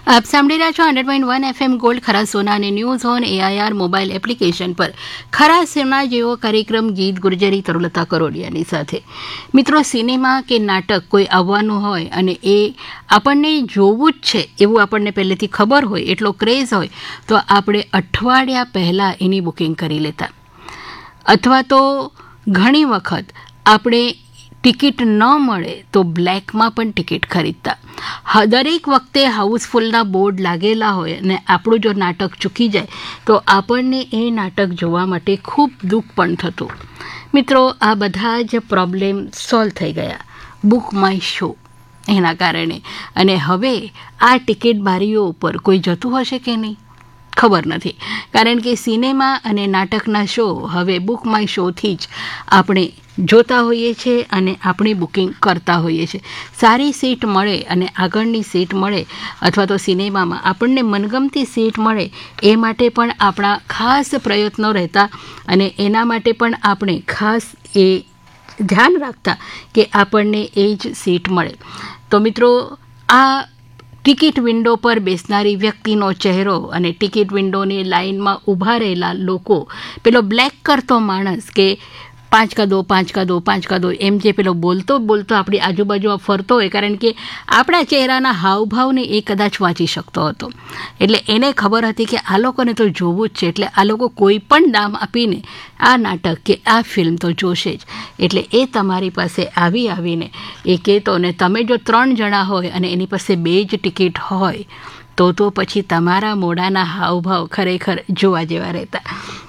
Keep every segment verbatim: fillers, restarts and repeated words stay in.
આપ સાંભળી રહ્યા છો hundred point one FM gold ખરા સોના અને news on AIR mobile application પર ખરા સોના જેવો કાર્યક્રમ ગીત ગુર્જરી તરુલતા કરોડિયાની સાથે. મિત્રો, સિનેમા કે નાટક કોઈ આવવાનું હોય અને એ આપણને જોવું જ છે એવું આપણને પહેલેથી ખબર હોય, એટલો ક્રેઝ હોય, તો આપણે અઠવાડિયા પહેલાં એની બુકિંગ કરી લેતા. અથવા તો ઘણી વખત આપણે ટિકિટ ન મળે તો બ્લેકમાં પણ ટિકિટ ખરીદતા. દરેક વખતે હાઉસફુલના બોર્ડ લાગેલા હોય અને આપણું જો નાટક ચૂકી જાય તો આપણને એ નાટક જોવા માટે ખૂબ દુઃખ પણ થતું. મિત્રો, આ બધા જ પ્રોબ્લેમ સોલ્વ થઈ ગયા બુક માય શો એના કારણે. અને હવે આ ટિકિટ બારીઓ ઉપર કોઈ જતું હશે કે નહીં ખબર નથી, કારણ કે સિનેમા અને નાટકના શો હવે બુક માય શોથી જ આપણે જોતા હોઈએ છીએ અને આપણી બુકિંગ કરતા હોઈએ છીએ. સારી સીટ મળે અને આગળની સીટ મળે અથવા તો સિનેમામાં આપણને મનગમતી સીટ મળે એ માટે પણ આપણા ખાસ પ્રયત્નો રહેતા અને એના માટે પણ આપણે ખાસ એ ધ્યાન રાખતા કે આપણને એ જ સીટ મળે. તો મિત્રો, આ ટિકિટ વિન્ડો પર બેસનારી વ્યક્તિનો ચહેરો અને ટિકિટ વિન્ડોની લાઇનમાં ઊભા રહેલા લોકો, પેલો બ્લેક કરતો માણસ કે પાંચ કા દો પાંચ કા દો પાંચ કા દો એમ જે પેલો બોલતો બોલતો આપણી આજુબાજુમાં ફરતો હોય, કારણ કે આપણા ચહેરાના હાવભાવને એ કદાચ વાંચી શકતો હતો. એટલે એને ખબર હતી કે આ લોકોને તો જોવું જ છે, એટલે આ લોકો કોઈ પણ દામ આપીને આ નાટક કે આ ફિલ્મ તો જોશે જ. એટલે એ તમારી પાસે આવી આવીને એ કહેતો, ને તમે જો ત્રણ જણા હોય અને એની પાસે બે જ ટિકિટ હોય તો તો પછી તમારા મોઢાના હાવભાવ ખરેખર જોવા જેવા રહેતા.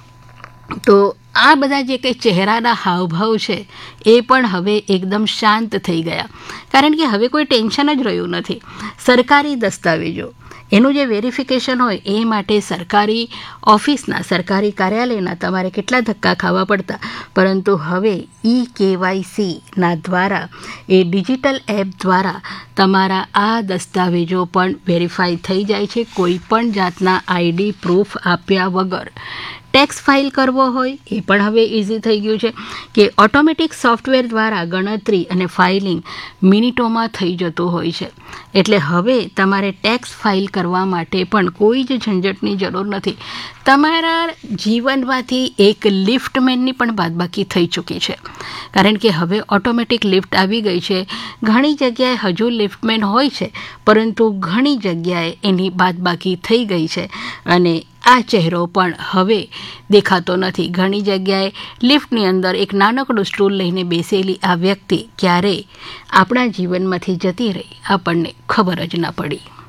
તો આ બધા જે કંઈ ચહેરાના હાવભાવ છે એ પણ હવે એકદમ શાંત થઈ ગયા, કારણ કે હવે કોઈ ટેન્શન જ રહ્યું નથી. સરકારી દસ્તાવેજો એનું જે વેરિફિકેશન હોય એ માટે સરકારી ઓફિસના સરકારી કાર્યાલયના તમારે કેટલા ધક્કા ખાવા પડતા, પરંતુ હવે ઈ કેવાયસીના દ્વારા એ ડિજિટલ એપ દ્વારા તમારા આ દસ્તાવેજો પણ વેરીફાઈ થઈ જાય છે કોઈ પણ જાતના આઈડી પ્રૂફ આપ્યા વગર. ટેક્સ ફાઇલ કરવો હોય એ પણ હવે ઇઝી થઈ ગયું છે કે ઓટોમેટિક સોફ્ટવેર દ્વારા ગણતરી અને ફાઇલિંગ મિનિટોમાં થઈ જતું હોય છે. એટલે હવે તમારે ટેક્સ ફાઇલ કરવા માટે પણ કોઈ જ ઝંઝટની જરૂર નથી. તમારા જીવનમાંથી એક લિફ્ટમેનની પણ બાદબાકી થઈ ચૂકી છે, કારણ કે હવે ઓટોમેટિક લિફ્ટ આવી ગઈ છે. ઘણી જગ્યાએ હજુ લિફ્ટમેન હોય છે, પરંતુ ઘણી જગ્યાએ એની બાદબાકી થઈ ગઈ છે અને આ ચહેરો પણ હવે દેખાતો નથી. ઘણી જગ્યાએ લિફ્ટની અંદર એક નાનકડું સ્ટૂલ લઈને બેસેલી આ વ્યક્તિ ક્યારે આપણા જીવનમાંથી જતી રહી આપણને ખબર જ ના પડી.